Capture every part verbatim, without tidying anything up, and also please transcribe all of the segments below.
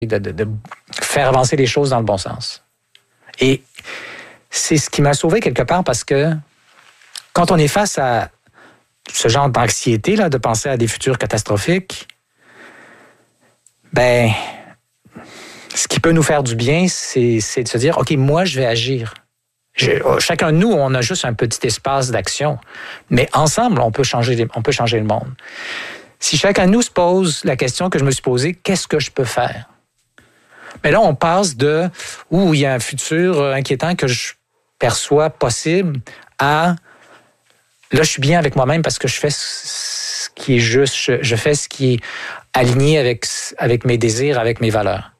de, de, de faire avancer les choses dans le bon sens. Et c'est ce qui m'a sauvé quelque part parce que quand on est face à ce genre d'anxiété, là, de penser à des futurs catastrophiques, ben, ce qui peut nous faire du bien, c'est, c'est de se dire, OK, moi, je vais agir. Je, chacun de nous, on a juste un petit espace d'action, mais ensemble, on peut changer, on peut changer le monde. Si chacun de nous se pose la question que je me suis posée, qu'est-ce que je peux faire? Mais là, on passe de où il y a un futur inquiétant que je perçois possible à là, je suis bien avec moi-même parce que je fais ce qui est juste, je, je fais ce qui est aligné avec, avec mes désirs, avec mes valeurs.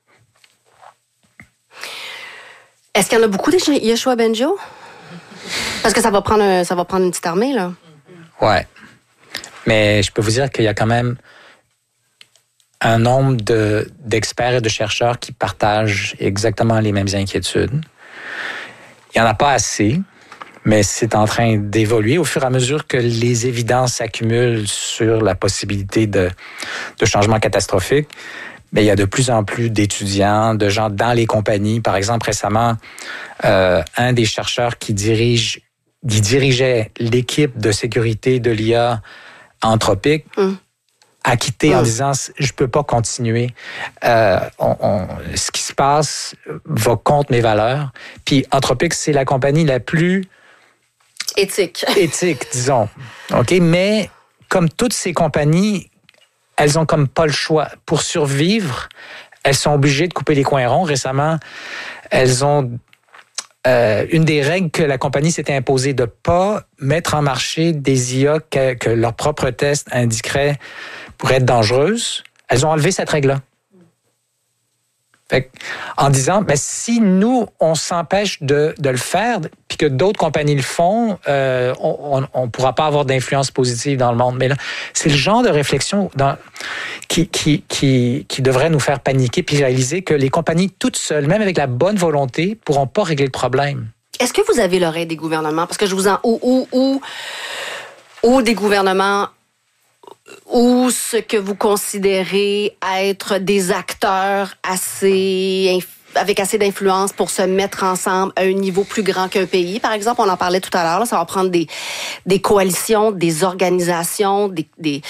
Est-ce qu'il y en a beaucoup des Yoshua Bengio? Parce que ça va prendre, un, ça va prendre une petite armée, là. Ouais. Mais je peux vous dire qu'il y a quand même un nombre de, d'experts et de chercheurs qui partagent exactement les mêmes inquiétudes. Il n'y en a pas assez, mais c'est en train d'évoluer au fur et à mesure que les évidences s'accumulent sur la possibilité de, de changements catastrophiques. Mais il y a de plus en plus d'étudiants, de gens dans les compagnies. Par exemple, récemment, euh, un des chercheurs qui dirige, qui dirigeait l'équipe de sécurité de l'I A Anthropique mm. a quitté mm. en disant « je peux pas continuer. Euh, on, on, ce qui se passe va contre mes valeurs. » Puis Anthropique, c'est la compagnie la plus éthique, éthique, disons. Ok, mais comme toutes ces compagnies, elles ont comme pas le choix. Pour survivre, elles sont obligées de couper les coins ronds. Récemment, elles ont euh, une des règles que la compagnie s'était imposée de pas mettre en marché des I A que, que leurs propres tests indiqueraient pourraient être dangereuses. Elles ont enlevé cette règle-là. Fait, en disant, ben, si nous, on s'empêche de, de le faire, puis que d'autres compagnies le font, euh, on ne pourra pas avoir d'influence positive dans le monde. Mais là, c'est le genre de réflexion dans, qui, qui, qui, qui devrait nous faire paniquer puis réaliser que les compagnies toutes seules, même avec la bonne volonté, ne pourront pas régler le problème. Est-ce que vous avez l'oreille des gouvernements? Parce que je vous en... Ou, ou, ou, ou des gouvernements... ou ce que vous considérez être des acteurs assez avec assez d'influence pour se mettre ensemble à un niveau plus grand qu'un pays. Par exemple, on en parlait tout à l'heure, là, ça va prendre des, des coalitions, des organisations, des, des...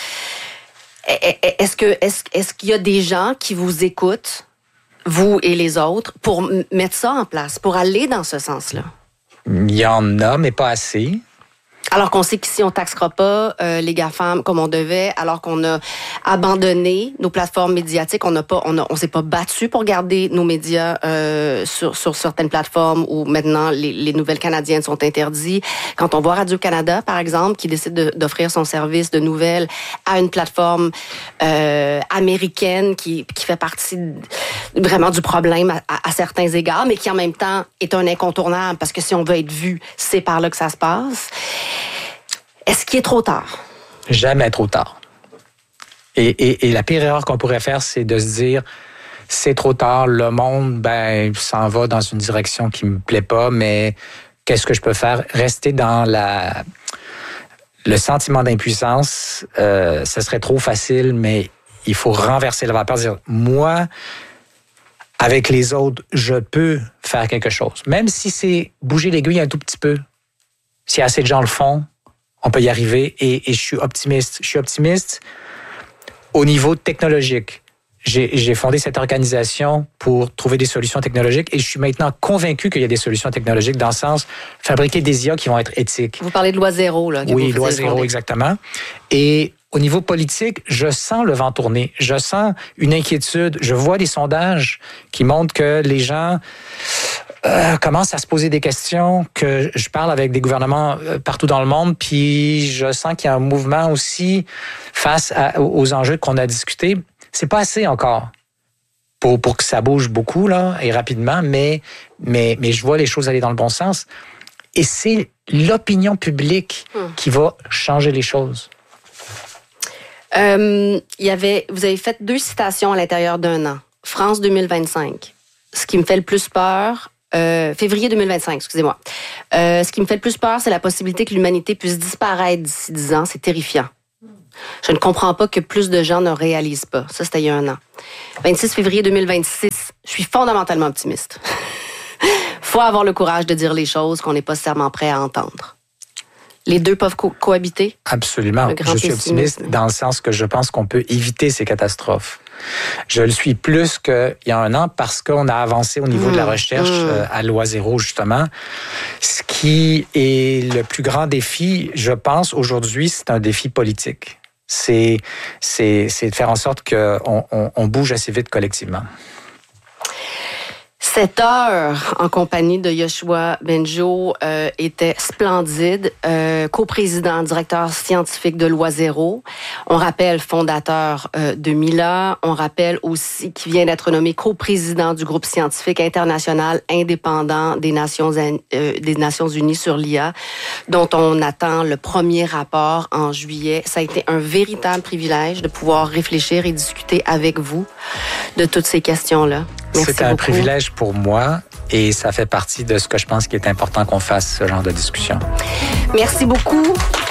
Est-ce que est-ce, est-ce qu'il y a des gens qui vous écoutent, vous et les autres, pour mettre ça en place, pour aller dans ce sens-là? Il y en a, mais pas assez. Alors qu'on sait qu'ici, on ne taxera pas euh, les GAFAM comme on devait, alors qu'on a abandonné nos plateformes médiatiques. On n'a pas, on, a, on s'est pas battu pour garder nos médias euh, sur, sur certaines plateformes où maintenant les, les nouvelles canadiennes sont interdites. Quand on voit Radio-Canada, par exemple, qui décide de, d'offrir son service de nouvelles à une plateforme euh, américaine qui, qui fait partie vraiment du problème à, à, à certains égards, mais qui en même temps est un incontournable parce que si on veut être vu, c'est par là que ça se passe. Est-ce qu'il est trop tard? Jamais trop tard. Et, et, et la pire erreur qu'on pourrait faire, c'est de se dire, c'est trop tard, le monde, ben, s'en va dans une direction qui me plaît pas, mais qu'est-ce que je peux faire? Rester dans la, le sentiment d'impuissance, euh, ce serait trop facile, mais il faut renverser la vapeur, dire, moi, avec les autres, je peux faire quelque chose. Même si c'est bouger l'aiguille un tout petit peu. Si assez de gens le font, on peut y arriver et, et je suis optimiste. Je suis optimiste au niveau technologique. J'ai, j'ai fondé cette organisation pour trouver des solutions technologiques et je suis maintenant convaincu qu'il y a des solutions technologiques dans le sens fabriquer des I A qui vont être éthiques. Vous parlez de loi zéro, là. Oui, loi zéro, exactement. Et au niveau politique, je sens le vent tourner. Je sens une inquiétude. Je vois des sondages qui montrent que les gens euh, commencent à se poser des questions, que je parle avec des gouvernements partout dans le monde, puis je sens qu'il y a un mouvement aussi face à, aux enjeux qu'on a discutés. C'est pas assez encore pour, pour que ça bouge beaucoup là, et rapidement, mais, mais, mais je vois les choses aller dans le bon sens. Et c'est l'opinion publique hum. qui va changer les choses. Euh, il y avait, vous avez fait deux citations à l'intérieur d'un an. France deux mille vingt-cinq. Ce qui me fait le plus peur, euh, février deux mille vingt-cinq, excusez-moi. Euh, ce qui me fait le plus peur, c'est la possibilité que l'humanité puisse disparaître d'ici dix ans. C'est terrifiant. Je ne comprends pas que plus de gens ne réalisent pas. Ça, c'était il y a un an. vingt-six février deux mille vingt-six, je suis fondamentalement optimiste. Faut avoir le courage de dire les choses qu'on n'est pas nécessairement prêt à entendre. Les deux peuvent co- cohabiter? Absolument. Je suis optimiste dans le sens que je pense qu'on peut éviter ces catastrophes. Je le suis plus qu'il y a un an parce qu'on a avancé au niveau mmh, de la recherche mmh. euh, à loi zéro, justement. Ce qui est le plus grand défi, je pense, aujourd'hui, c'est un défi politique. C'est, c'est, c'est de faire en sorte qu'on on, on bouge assez vite collectivement. Cette heure en compagnie de Yoshua Bengio euh, était splendide. Euh, coprésident, directeur scientifique de Loi Zéro. On rappelle fondateur euh, de Mila. On rappelle aussi qu'il vient d'être nommé coprésident du groupe scientifique international indépendant des Nations, euh, des Nations Unies sur l'I A, dont on attend le premier rapport en juillet. Ça a été un véritable privilège de pouvoir réfléchir et discuter avec vous de toutes ces questions-là. Merci C'est un beaucoup. privilège pour moi et ça fait partie de ce que je pense qu'il est important qu'on fasse, ce genre de discussion. Merci beaucoup.